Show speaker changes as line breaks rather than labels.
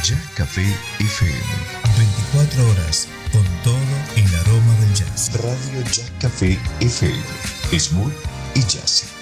Jack Café FM.
24 horas con todo el aroma del jazz.
Radio Jack Café FM. Smooth y jazzy.